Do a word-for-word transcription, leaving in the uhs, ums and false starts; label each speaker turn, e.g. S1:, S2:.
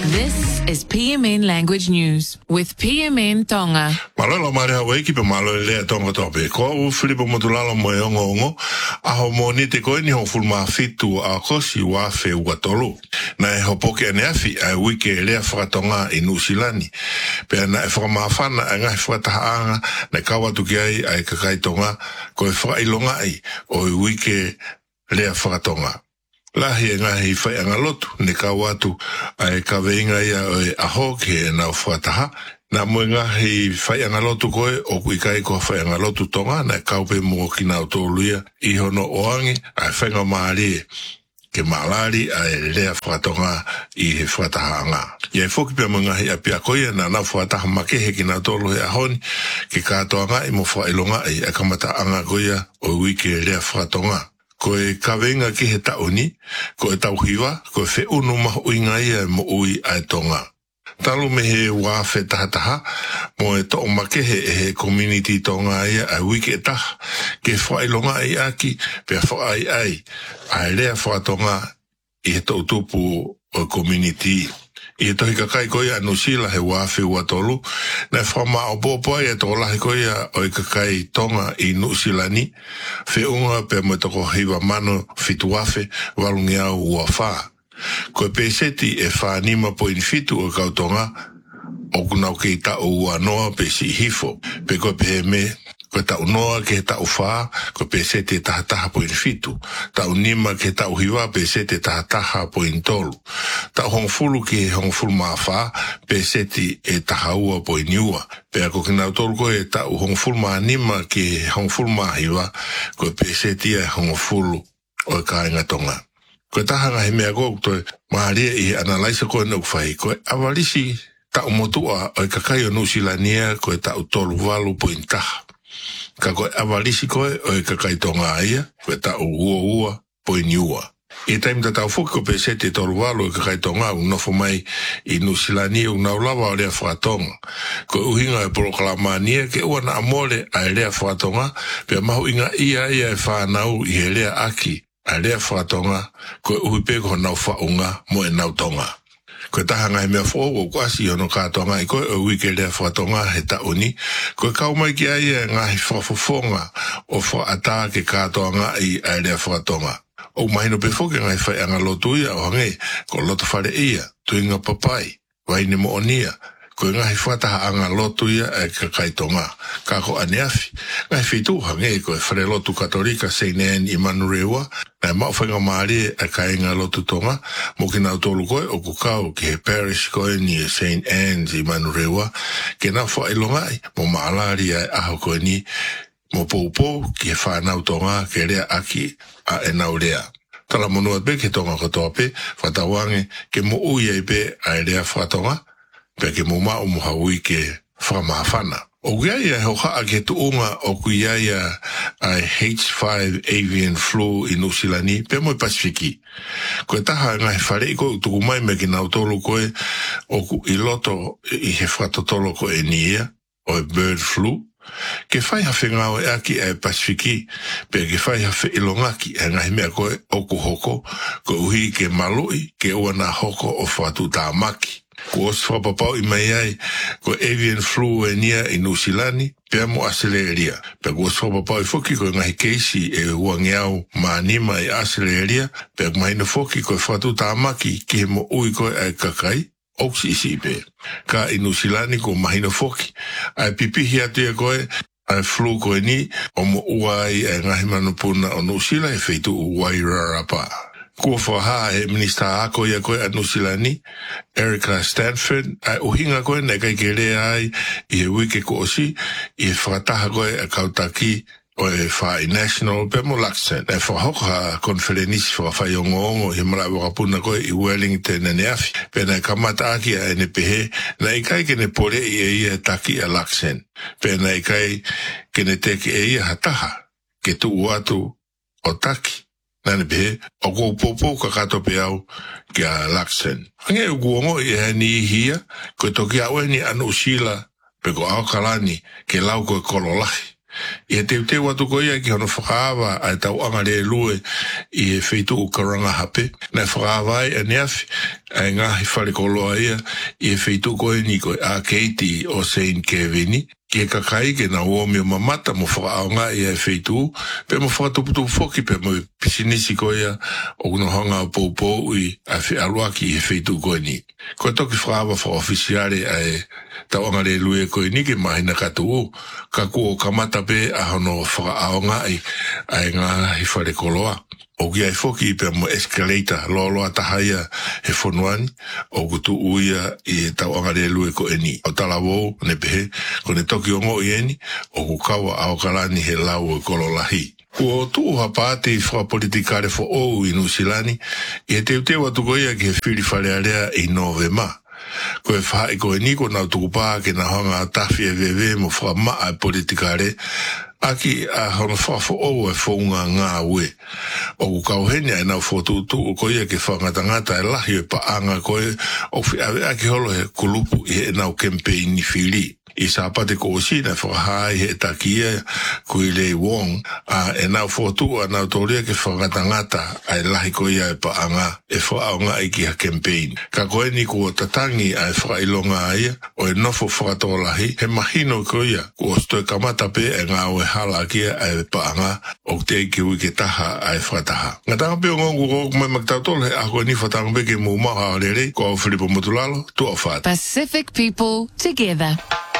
S1: This is P M N Language News with P M N Tonga.
S2: Malolo mare hawe ki pe malo le tonga tope. Ko u Filipo Motulala mo yongo ongo. Aho mo ni te koe ni ho fulma fitu a kosi wa fe uatolo. Na e hopoke ane afi a wike lea whakatonga i Nusilani. Pea na e whakamawhana a ngai whakatahaanga na kawatu ki ai a e kakaitonga ko e whakailonga ai o i wike lea whakatonga. Lahi e ngahi whai anga lotu, ne ka watu ai ka veinga ia o e aho ke e nau whataha. Na mwe ngahi whai anga lotu koe, o kui kai ko whai anga lotu tonga, na kaupe mo ki nau tōluia, i hono oangi, ai whainga maari ke malari ai lea whakatonga i he whataha anga. Iai whoki pia mwe ngahi a pia koe, na nau whataha makehe ki nau tōlu he ahoni, ke kātoa nga i mo whailonga ai, a kamata anga koe o wike lea whakatonga. Ko e kawenga ki he tauni, ko e tauhiwa, ko e whe unu mahu inga ia mo ui ai tonga. Talo me he wāwhe tahataha, mo e to makehe e he community tonga ia ai wike e taha, ke whailonga ai aki, pia whaai ai, ai lea whaatonga i he tautupu o community. I he tohi kakai koia anu sila he wāwhi ua tolu, na whama o pōpua i e tō lahi koia o i kakai tonga i Nusilani, whi unga pe mo toko hiwa mano fitu wāwhi walungi au ua whā. Ko e peseti e whānima po in fitu o kautonga, o kunau ki ta ua noa pe si hifo, pe ko pe me ko ta unoa ke ta ufa ko pese te tahataha po in fitu ta unima ke ta uhiwa pese te tahataha po in tolu ta hongfulu ke hongfulu mafa pese te e tahaua po in iua pe ko kina tolu ko e ta hongfulu manima ke hongfulu mahiwa ko pese te hongfulu o kainga tonga ko tahanga he mea ko to maria i analyse ko no fai ko avalisi ta umotua o kakai o Nusilania ko ta utolu valu po in taha. Ka koe avalisi koe o e kakaitonga aia, koe ta o ua ua po i niua. I taim ta tau fuki ko pe sete toru walo e kakaitonga u nofo mai i Nusilani u naulawa o lea whakatonga. Ko uhinga e proklamania ke ua na amore a e lea whakatonga, pia mahu inga ia ia e whanau i he lea aki a lea whakatonga, koe uhipe ko nau whaunga mo e nau tonga. Ko tahanga he mea fōgo ko asi ono kātoanga i koe o wike lea whatonga he tauni. Ko kau mai ki aia ngahi whafofonga o whaata ke kātoanga i ai lea whatonga. O mahino pe whoke ngai whai anga lotu ia o hange, ko loto whare ia, tuinga papai, waine mo onia. Ko ngahi whataha anga lotu ia e kakaitonga. Kako aneafi. Ngai whitu hange ko e whare lotu katolika Saint Anne i Manurewa, na mau whainga maari e kainga lotu tonga, mo ki nau tolu koe o kukau ki he parish koe ni Saint Anne's i Manurewa, ke nau whailonga ai, mo maalari ai aho koe ni, mo poupo ki he whanau tonga ke rea aki a e nau rea. Tala monua pe ke tonga katoa pe, whatawange ke mo ui ai pe a e rea whatonga, pe ke mo mao mo haui ke whamawhana. O kuia ho haa ke tuunga o kuia a H five avian flu i Nusilani, pe mo i Pasifiki. Koe taha ngai whare i koe tuku mai me ki nau tolu koe o ku i loto i he whatotolo koe e nia, o e bird flu. Ke whai hawhi ngāo e aki e Pasifiki, pe ke whai hawhi ilongaki e ngai mea koe o ku hoko, ko uhi ke malui ke ua na hoko o whatu tā maki. Ko os whapapau i mai ai, ko avian flu e nia i Nusilani, pia mo Australia. Pia ko os whapapau i whoki ko ngahi keisi e uangeau maanima i Australia, pia mahina whoki ko whatu tāmaki ki he mo ui ko e kakai, oksi isi pe. Ka i Nusilani ko mahina whoki, ai pipihi atu e koe, ai flu ko e ni, o mo uai e ngahi manupuna o Nusila e feitu uai rarapa. Kua whaha he minista ako ia koe a Nusilani, Erica Stanford, ai uhinga koe nei kai ke rea ai i he wike ko osi, i he whakataha koe a kautaki o e whai national pe mo laksen. E whahoka konferenisi whawhai ongo ongo he mara wakapuna koe i Wellington e neafi, pe nei kamata aki a ene pehe, nei kai ke ne pore i e ia taki a laksen, pe nei kai ke ne teke e ia hataha, ke tu uatu o taki. Nane pe, o kou popo ka kato pe au ki a laksen. Ange u guongo i he ni hia, ko toki au e ni anu sila, pe ko au kalani ke lau ko e kololahi. Ia te te watu ko ia ki hono whakaawa ai tau anga le lue i e wheitu o karanga hape. Nei whakaawa ai a neafi ai ngahi whare koloa ia i e wheitu ko e ni ko a Katie o Saint Kevini. Ki e kakai ke na uomi o mamata mo whakaonga i e wheitu, pe mo whakatuputu whoki pe mo pisinisi ko ia o kuno honga o poupou i a whi aluaki i e wheitu ko e ni. Ko e toki whaawa whaofisiare ai tau anga le lue ko e ni ke mahina katu ka ku o kamata pe a hono whakaonga i ai ngā hi whare koloa. O ki ai whoki pe mo escalator lolo atahaia he whonuani o kutu uia i tau anga le lue ko e ni. O tala wou ne pehe ko ne toki ongo i eni o kukawa ao kalani he lau e kololahi. Kua o tuu hapate i whakapolitikare fo ou i Nusilani i e teu teu atu koia ki he whiri wharearea i Novema. Ko e whae ko e ni ko nau tukupaa ke na honga tafi e vewe mo whakamaa e politikare aki a hono whafo ou e whaunga ngā ue. O ku kauhenia e nau whotutu o koia ke whangatangata e lahi e paanga koe o whi awe aki holo he kulupu i e nau campaign ni whiri. I sa pate ko o sina whakahai he takia kui le wong a e nau whotu a nau toria ke whangatangata ai lahi koia e paanga e whaonga i ki ha campaign. Ka koe ni kua tatangi ai whakailonga aia o e nofo whakatolahi he mahino koia kua stoe kamata pe e ngā ue hala kia ai paanga o te ki ui ke taha ai whakataha. Ngā tanga pe o ngongu ko mai maktautol he a koe ni whatanga pe ke mu maha rere ko au Filipo Motulalo tu au whata.
S1: Pacific people together.